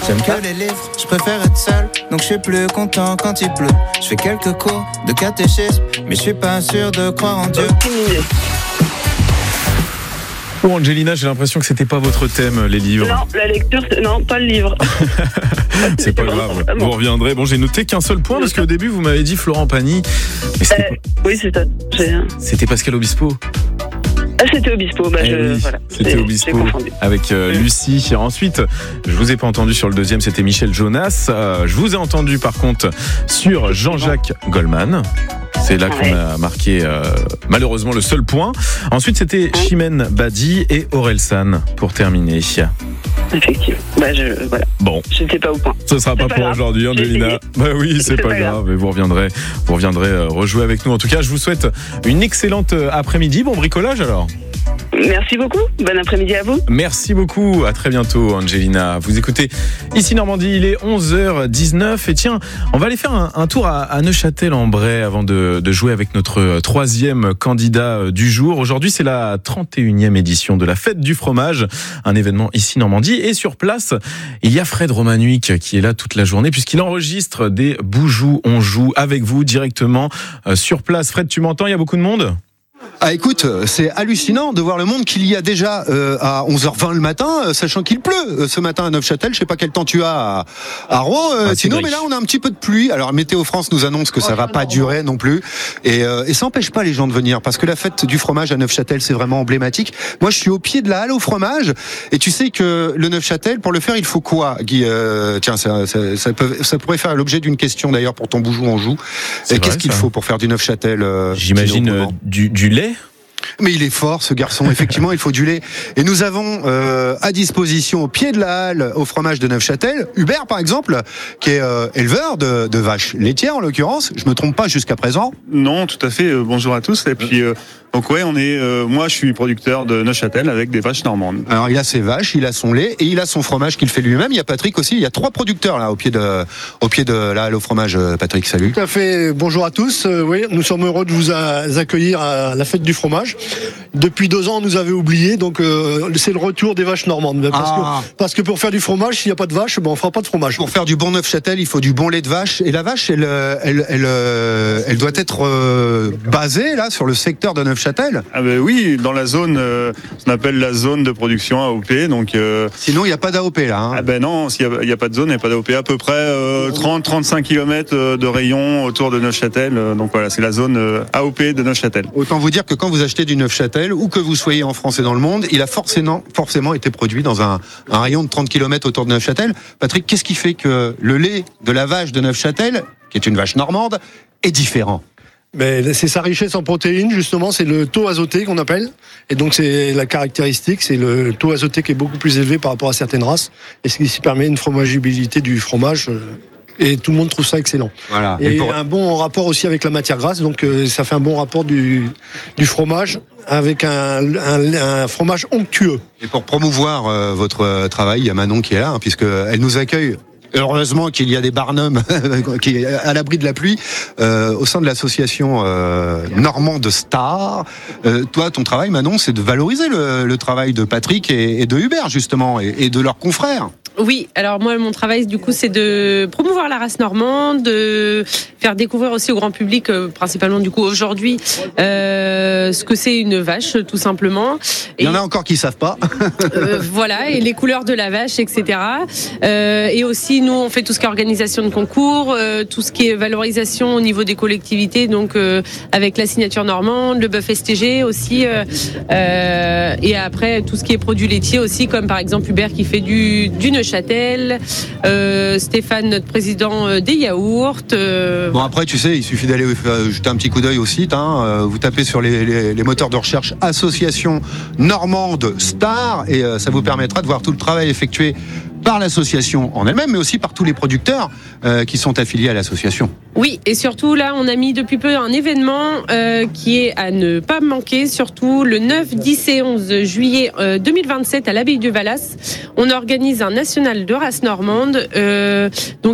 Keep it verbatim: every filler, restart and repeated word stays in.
J'aime que les livres, je préfère être seul, donc je suis plus content quand il pleut. Je fais quelques cours de catéchisme, mais je suis pas sûr de croire en Dieu. Bon, Angelina, j'ai l'impression que c'était pas votre thème, les livres. Non, la lecture, c'est... non, pas le livre. C'est pas grave, vous reviendrez. Bon, j'ai noté qu'un seul point, parce qu'au début, vous m'avez dit Florent Pagny. Mais c'était... Euh, oui, c'est ça. J'ai... C'était Pascal Obispo. Ah, c'était Obispo, bah eh je, oui, voilà, c'était j'ai, Obispo j'ai avec euh, Lucie. Ensuite, je vous ai pas entendu sur le deuxième, c'était Michel Jonas. Euh, je vous ai entendu par contre sur Jean-Jacques Goldman. C'est là qu'on a marqué euh, malheureusement le seul point. Ensuite, c'était Chimène Badi et Orelsan pour terminer. Effectivement. Bah je voilà. Bon. J'étais pas au point. Ce sera pas, pas pour grave. Aujourd'hui, Angelina. Bah oui, c'est, c'est pas, pas grave. grave. Et vous reviendrez, vous reviendrez euh, rejouer avec nous. En tout cas, je vous souhaite une excellente après-midi. Bon bricolage alors. Merci beaucoup. Bon après-midi à vous. Merci beaucoup. À très bientôt, Angelina. Vous écoutez Ici Normandie. Il est onze heures dix-neuf. Et tiens, on va aller faire un, un tour à, à Neufchâtel-en-Bray avant de, de jouer avec notre troisième candidat du jour. Aujourd'hui, c'est la trente et unième édition de la Fête du Fromage. Un événement Ici Normandie. Et sur place, il y a Fred Romanuic qui est là toute la journée puisqu'il enregistre des Boujou on joue avec vous directement sur place. Fred, tu m'entends? Il y a beaucoup de monde? Ah écoute, c'est hallucinant de voir le monde qu'il y a déjà euh, à onze heures vingt le matin, euh, sachant qu'il pleut euh, ce matin à Neufchâtel. Je sais pas quel temps tu as à, à Rouen, euh, ah, sinon, mais là on a un petit peu de pluie. Alors Météo France nous annonce que ça va pas durer non plus, et, euh, et ça empêche pas les gens de venir parce que la fête du fromage à Neufchâtel c'est vraiment emblématique. Moi je suis au pied de la halle au fromage, et tu sais que le Neufchâtel, pour le faire il faut quoi, Guy? euh, Tiens, ça, ça, ça, peut, ça pourrait faire l'objet d'une question d'ailleurs pour ton Boujou on joue. Et qu'est-ce qu'il faut pour faire du Neufchâtel? euh, J'imagine euh, du, du lait. Mais il est fort ce garçon, effectivement il faut du lait. Et nous avons euh, à disposition au pied de la halle au fromage de Neufchâtel Hubert par exemple, qui est euh, éleveur de, de vaches laitières en l'occurrence. Je me trompe pas jusqu'à présent? Non, tout à fait, euh, bonjour à tous. Et puis euh, donc ouais, on est, euh, moi je suis producteur de Neufchâtel avec des vaches normandes. Alors il a ses vaches, il a son lait et il a son fromage qu'il fait lui-même. Il y a Patrick aussi, il y a trois producteurs là au pied de, au pied de la halle au fromage. Patrick, salut. Tout à fait, bonjour à tous. Euh, oui, nous sommes heureux de vous accueillir à la fête du fromage. Depuis deux ans, on nous avait oublié, donc euh, c'est le retour des vaches normandes. Parce, ah. que, parce que pour faire du fromage, s'il n'y a pas de vache, ben on fera pas de fromage. Pour faire du bon Neufchâtel, il faut du bon lait de vache. Et la vache, elle, elle, elle, elle, elle doit être euh, basée là sur le secteur de Neufchâtel. Ah ben oui, dans la zone, euh, on appelle la zone de production A O P. Donc euh, sinon, il n'y a pas d'A O P là. Hein. Ah ben non, s'il n'y a, a pas de zone, il n'y a pas d'A O P. À peu près euh, trente à trente-cinq kilomètres de rayon autour de Neufchâtel. Donc voilà, c'est la zone euh, A O P de Neufchâtel. Autant vous dire que quand vous achetez du Neufchâtel, ou que vous soyez en France et dans le monde, il a forcément, forcément été produit dans un, un rayon de trente kilomètres autour de Neufchâtel. Patrick, qu'est-ce qui fait que le lait de la vache de Neufchâtel, qui est une vache normande, est différent? Mais c'est sa richesse en protéines, justement, c'est le taux azoté qu'on appelle. Et donc c'est la caractéristique, c'est le taux azoté qui est beaucoup plus élevé par rapport à certaines races, et ce qui permet une fromagibilité du fromage. Et tout le monde trouve ça excellent. Voilà. Et, et pour... un bon rapport aussi avec la matière grasse, donc euh, ça fait un bon rapport du, du fromage avec un, un, un fromage onctueux. Et pour promouvoir euh, votre travail, il y a Manon qui est là, hein, puisqu'elle nous accueille. Heureusement qu'il y a des barnums qui est à l'abri de la pluie euh, au sein de l'association euh, normande Star. Euh, toi, ton travail, Manon, c'est de valoriser le, le travail de Patrick et, et de Hubert, justement, et, et de leurs confrères. Oui, alors moi, mon travail, du coup, c'est de promouvoir la race normande, de faire découvrir aussi au grand public, euh, principalement, du coup, aujourd'hui, euh, ce que c'est une vache, tout simplement. Et, il y en a encore qui ne savent pas. euh, voilà, et les couleurs de la vache, et cetera. Euh, et aussi, nous, on fait tout ce qui est organisation de concours, euh, tout ce qui est valorisation au niveau des collectivités, donc euh, avec la signature normande, le bœuf S T G aussi, euh, euh, et après, tout ce qui est produits laitiers aussi, comme par exemple Hubert qui fait du, du Neuchâtel, euh, Stéphane, notre président euh, des yaourts. Euh... Bon, après, tu sais, il suffit d'aller euh, jeter un petit coup d'œil au site. Hein, euh, vous tapez sur les, les, les moteurs de recherche Association Normande Star, et euh, ça vous permettra de voir tout le travail effectué par l'association en elle-même, mais aussi par tous les producteurs euh, qui sont affiliés à l'association. Oui, et surtout là, on a mis depuis peu un événement euh, qui est à ne pas manquer, surtout le neuf, dix et onze juillet euh, deux mille vingt-sept à l'abbaye de Valas. On organise un national de race normande. Euh, donc